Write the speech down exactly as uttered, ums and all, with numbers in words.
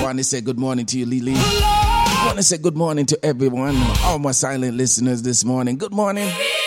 want to say good morning to you, Lily. I want to say good morning to everyone, all my silent listeners this morning. Good morning.